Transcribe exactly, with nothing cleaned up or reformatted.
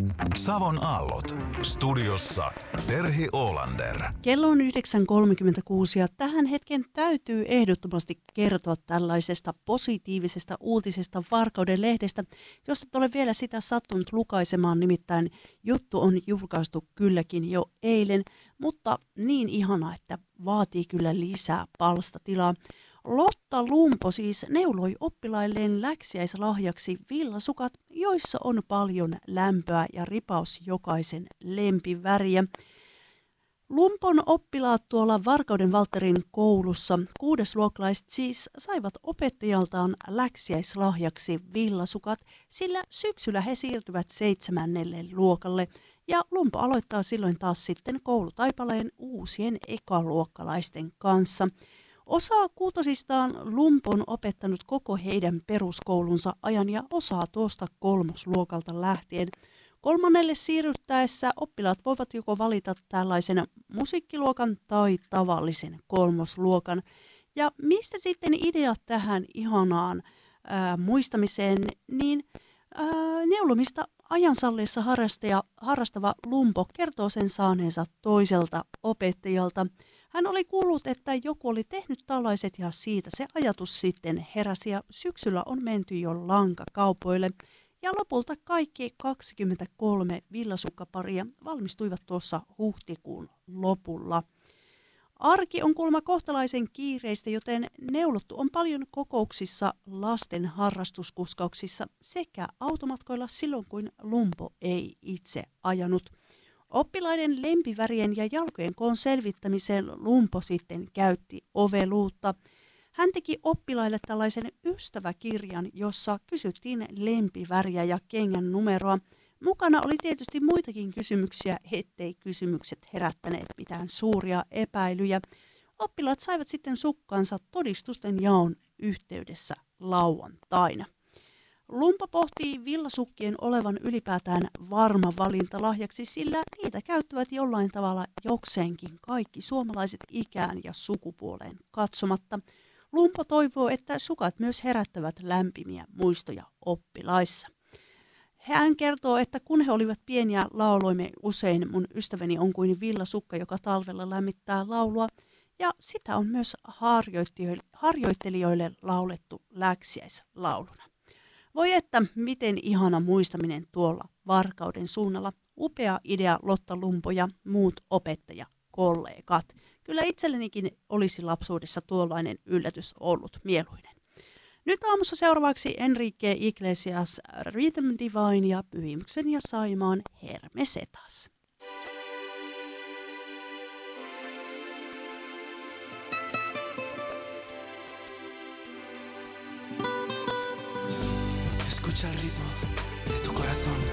Savon aallot. Studiossa Terhi Oolander. Kello on yhdeksän kolmekymmentäkuusi ja tähän hetken täytyy ehdottomasti kertoa tällaisesta positiivisesta uutisesta Varkauden lehdestä, josta et ole vielä sitä sattunut lukaisemaan, nimittäin juttu on julkaistu kylläkin jo eilen, mutta niin ihana, että vaatii kyllä lisää palstatilaa. Lotta Lumpo siis neuloi oppilailleen läksiäislahjaksi villasukat, joissa on paljon lämpöä ja ripaus jokaisen lempiväriä. Lumpon oppilaat tuolla Varkauden Valterin koulussa, kuudesluokkalaiset siis, saivat opettajaltaan läksiäislahjaksi villasukat, sillä syksyllä he siirtyvät seitsemännelle luokalle. Ja Lumpo aloittaa silloin taas sitten koulutaipaleen uusien ekaluokkalaisten kanssa. Osaa kuutosistaan Lumpo on opettanut koko heidän peruskoulunsa ajan ja osaa tuosta kolmosluokalta lähtien. Kolmannelle siirryttäessä oppilaat voivat joko valita tällaisen musiikkiluokan tai tavallisen kolmosluokan. Ja mistä sitten ideat tähän ihanaan ää, muistamiseen, niin ää, neulomista ajansalleessa harrastaja, harrastava Lumpo kertoo sen saaneensa toiselta opettajalta. Hän oli kuullut, että joku oli tehnyt tällaiset ja siitä se ajatus sitten heräsi ja syksyllä on menty jo lankakaupoille. Ja lopulta kaikki kaksikymmentäkolme villasukkaparia valmistuivat tuossa huhtikuun lopulla. Arki on kuulemma kohtalaisen kiireistä, joten neulottu on paljon kokouksissa, lasten harrastuskuskauksissa sekä automatkoilla silloin, kun Lumpo ei itse ajanut. Oppilaiden lempivärien ja jalkojen koon selvittämiseen Lumpo sitten käytti oveluutta. Hän teki oppilaille tällaisen ystäväkirjan, jossa kysyttiin lempiväriä ja kengän numeroa. Mukana oli tietysti muitakin kysymyksiä, ettei kysymykset herättäneet mitään suuria epäilyjä. Oppilaat saivat sitten sukkansa todistusten jaon yhteydessä lauantaina. Lumpo pohtii villasukkien olevan ylipäätään varma valinta lahjaksi, sillä niitä käyttävät jollain tavalla jokseenkin kaikki suomalaiset ikään ja sukupuoleen katsomatta. Lumpo toivoo, että sukat myös herättävät lämpimiä muistoja oppilaissa. Hän kertoo, että kun he olivat pieniä, lauloimme usein mun ystäväni on kuin villasukka, joka talvella lämmittää laulua, ja sitä on myös harjoittelijoille laulettu läksiäislauluna. Voi että, miten ihana muistaminen tuolla Varkauden suunnalla. Upea idea Lotta Lumpo ja muut opettajakollegat. Kyllä itsellenikin olisi lapsuudessa tuollainen yllätys ollut mieluinen. Nyt aamussa seuraavaksi Enrique Iglesias, Rhythm Divine ja Pyhimyksen ja Saimaan Hermesetas. Escucha el ritmo de tu corazón.